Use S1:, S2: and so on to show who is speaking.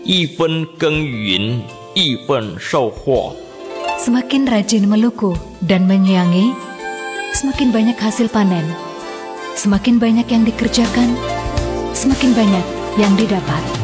S1: 一分耕耘一分收获.
S2: Semakin rajin meluku dan menyiangi, semakin banyak hasil panen. Semakin banyak yang dikerjakan, semakin banyak yang didapat.